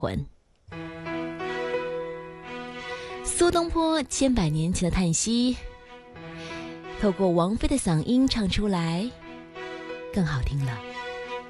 魂。苏东坡千百年前的叹息，透过王菲的嗓音唱出来，更好听了。